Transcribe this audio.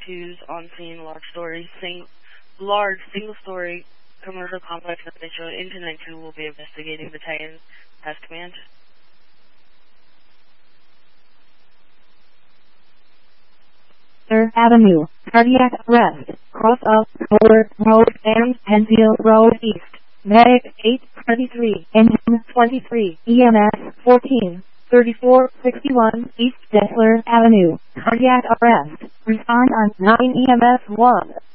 2's on scene, large single-story commercial complex that they showed into 9-2 will be investigating the Titan Task Command. Third Avenue, cardiac arrest, cross of Kohler Road and Penfield Road East. Medic 833, engine 23, EMS 14, 3461 East Dessler Avenue, cardiac arrest. Respond on 9 EMS 1.